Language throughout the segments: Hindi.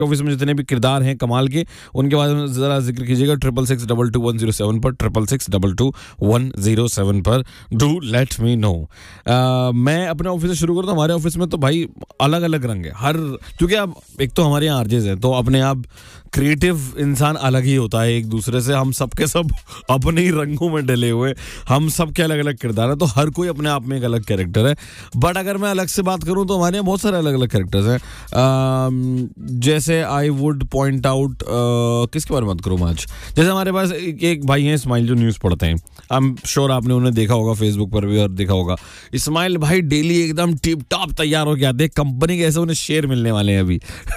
ऑफिस में जितने भी किरदार हैं कमाल के, उनके बारे में ज़रा जिक्र कीजिएगा 66622107 पर, 66622107 पर. Do let me know. मैं अपने ऑफिस से शुरू करूँ तो हमारे ऑफिस में तो भाई अलग अलग रंग है हर, क्योंकि अब एक तो हमारे यहाँ आरजेज हैं तो अपने आप क्रिएटिव इंसान अलग ही होता है एक दूसरे से. हम सब के सब अपने ही रंगों में डले हुए, हम सब के अलग अलग किरदार है, तो हर कोई अपने आप में एक अलग कैरेक्टर है. बट अगर मैं अलग से बात करूं तो हमारे यहाँ बहुत सारे अलग अलग कैरेक्टर्स हैं. जैसे आई वुड पॉइंट आउट, किसके बारे में बात करूं आज, जैसे हमारे पास एक भाई हैं इस्माइल जो न्यूज़ पढ़ते हैं. आई एम श्योर आपने उन्हें देखा होगा फेसबुक पर भी और देखा होगा. इस्माइल भाई डेली एकदम टिप टॉप तैयार हो के आते हैं, कंपनी के ऐसे उन्हें शेयर मिलने वाले हैं अभी.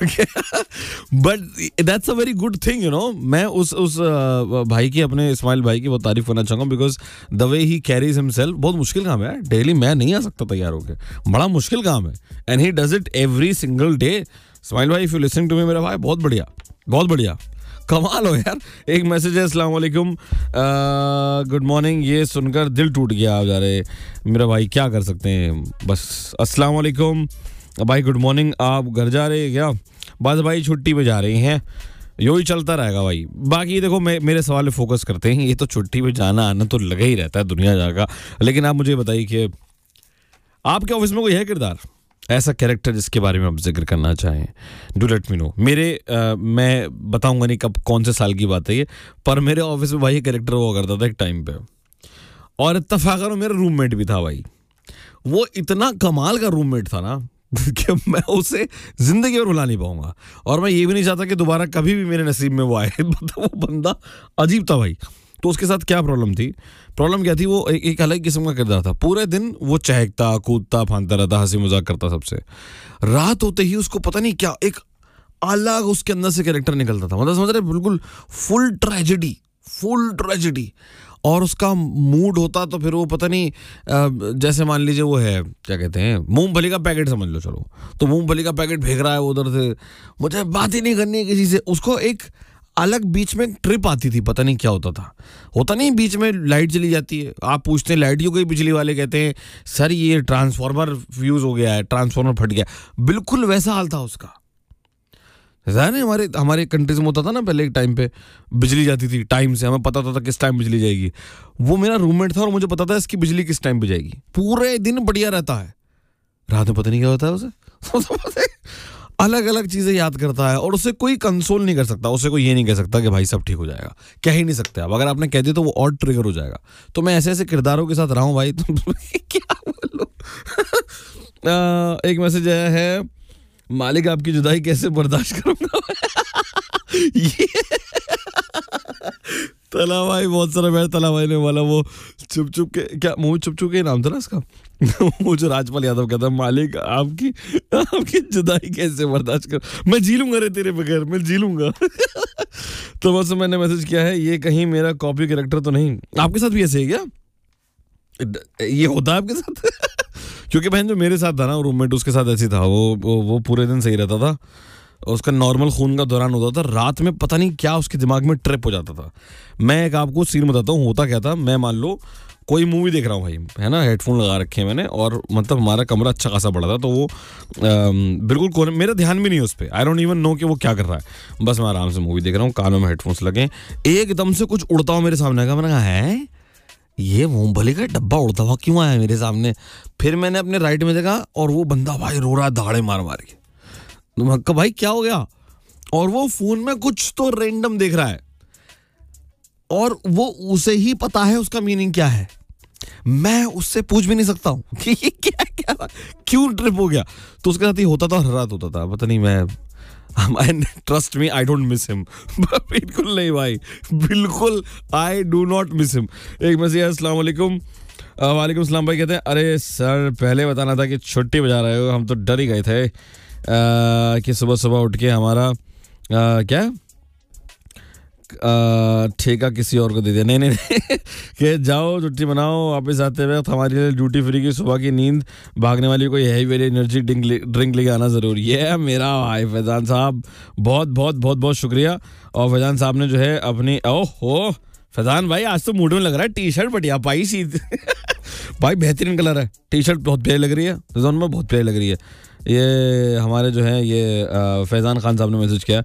But that's a very good thing you know. मैं उस भाई की, अपने इस्माइल भाई की बहुत तारीफ करना चाहूँगा, because the way he carries himself. बहुत मुश्किल काम है, डेली मैं नहीं आ सकता तैयार होके, बड़ा मुश्किल काम है. And he does it every single day. Ismail भाई, if you listening to me मेरा भाई, बहुत बढ़िया, बहुत बढ़िया, कमाल हो यार. एक मैसेज है, अस्सलाम वालेकुम, गुड मॉर्निंग. ये सुनकर दिल टूट गया आप जा रहे मेरा भाई, क्या कर सकते हैं. बस अस्सलाम वालेकुम भाई, गुड मॉर्निंग. आप घर जा रहे हैं क्या? बस भाई छुट्टी पे जा रही हैं, यो ही चलता रहेगा भाई. बाकी देखो मेरे सवाल पे फोकस करते हैं. ये तो छुट्टी पे जाना आना तो लगा ही रहता है दुनिया जागा. लेकिन आप मुझे बताइए कि आपके ऑफिस में कोई है किरदार, ऐसा कैरेक्टर जिसके बारे में आप जिक्र करना चाहें? Do let me know. मैं बताऊंगा नहीं कब कौन से साल की बात है ये, पर मेरे ऑफिस में भाई कैरेक्टर हुआ करता था एक टाइम पे, और इत्तफाकन मेरा रूममेट भी था भाई. वो इतना कमाल का रूममेट था ना कि मैं उसे जिंदगी में भुला नहीं पाऊंगा, और मैं ये भी नहीं चाहता कि दोबारा कभी भी मेरे नसीब में वो आए. वो बंदा अजीब था भाई. तो उसके साथ क्या प्रॉब्लम थी? प्रॉब्लम क्या थी? वो एक अलग किस्म का किरदार था. पूरे दिन वो चहकता कूदता फांदता रहता, हंसी मजाक करता सबसे. रात होते ही उसको पता नहीं क्या एक अलग उसके अंदर से कैरेक्टर निकलता था. मतलब समझ रहे, बिल्कुल फुल ट्रेजेडी. और उसका मूड होता तो फिर वो पता नहीं, जैसे मान लीजिए वो है, क्या कहते हैं, मूंगफली का पैकेट समझ लो. चलो, तो मूंगफली का पैकेट फेंक रहा है उधर से, मुझे बात ही नहीं करनी है किसी से. उसको एक अलग बीच में ट्रिप आती थी, पता नहीं क्या होता नहीं, बीच में लाइट चली जाती है. आप पूछते हैं लाइट क्यों गई, बिजली वाले कहते हैं सर ये ट्रांसफार्मर फ्यूज हो गया है, ट्रांसफार्मर फट गया. बिल्कुल वैसा हाल था उसका. हमारे कंट्रीज में होता था ना पहले, एक टाइम पे बिजली जाती थी टाइम से, हमें पता था किस टाइम बिजली जाएगी. वो मेरा रूममेट था और मुझे पता था इसकी बिजली किस टाइम पे जाएगी. पूरे दिन बढ़िया रहता है, रात में पता नहीं क्या होता है उसे. अलग अलग चीजें याद करता है, और उसे कोई कंसोल नहीं कर सकता. उसे कोई ये नहीं कह सकता कि भाई सब ठीक हो जाएगा, कह ही नहीं सकते आप. अगर आपने कह दिया तो वो और ट्रिगर हो जाएगा. तो मैं ऐसे ऐसे किरदारों के साथ रहा हूँ भाई, तो क्या बोलूं. एक मैसेज आया है, मालिक आपकी जुदाई कैसे बर्दाश्त करूंगा. ये तला भाई बहुत सारा मैं तला भाई ने वाला वो चुप चुप के, क्या मुंह चुप चुप के नाम था ना इसका. मुझे राजपाल यादव कहता है, मालिक आपकी जुदाई कैसे बर्दाश्त कर, मैं जी लूंगा रे तेरे बगैर, मैं जी लूंगा. तो बस मैंने मैसेज किया है, ये कहीं मेरा कॉपी कैरेक्टर तो नहीं. आपके साथ भी ऐसे है क्या? ये होता है आपके साथ? क्योंकि बहन जो मेरे साथ था ना रूममेट, उसके साथ ऐसी था. वो पूरे दिन सही रहता था, उसका नॉर्मल खून का दौरान होता था, रात में पता नहीं क्या उसके दिमाग में ट्रिप हो जाता था. मैं एक आपको सीन बताता हूँ, होता क्या था. मैं मान लो कोई मूवी देख रहा हूँ भाई, है ना, हेडफोन लगा रखे हैं मैंने, और मतलब हमारा कमरा अच्छा खासा बड़ा था, तो वो बिल्कुल मेरा ध्यान भी नहीं है उस पर. आई डोंट इवन नो कि वो क्या कर रहा है. बस मैं आराम से मूवी देख रहा हूँ, कानों में हेडफोन्स लगे, एकदम से कुछ उड़ता हुआ मेरे सामने आएगा. मैंने कहा है ये मूंगफली का डब्बा उड़ता हुआ क्यों आया मेरे सामने. फिर मैंने अपने राइट में देखा और वो बंदा भाई रो रहा है दाड़े मार के. तो मैं कहा भाई क्या हो गया, और वो फोन में कुछ तो रैंडम देख रहा है, और वो उसे ही पता है उसका मीनिंग क्या है. मैं उससे पूछ भी नहीं सकता हूँ कि ये क्या क्यों ट्रिप हो गया. तो उसके साथ ही होता था, हर रात होता था. पता नहीं, मैं trust me I don't miss him. बिल्कुल नहीं भाई, बिल्कुल I do not miss him. एक मैसेज, अस्सलाम वालेकुम. वालेकुम सलाम भाई. कहते हैं अरे सर पहले बताना था कि छुट्टी बजा रहे हो, हम तो डर ही गए थे कि सुबह सुबह उठ के हमारा क्या ठेका किसी और को दे दिया. नहीं कि जाओ छुट्टी बनाओ, वापस आते वक्त हमारे लिए ड्यूटी फ्री की सुबह की नींद भागने वाली कोई हैवी वेरी एनर्जी ड्रिंक लेके आना ज़रूरी है. मेरा भाई फैजान साहब बहुत बहुत बहुत बहुत शुक्रिया. और फैजान साहब ने जो है अपनी, ओहो फैजान भाई आज तो मूड में लग रहा है, टी शर्ट बढ़िया पाई सी. भाई बेहतरीन कलर है, टी शर्ट बहुत प्यारी लग रही है रिजवान में, बहुत प्यारी लग रही है। ये हमारे जो है ये फैज़ान खान साहब ने मैसेज किया,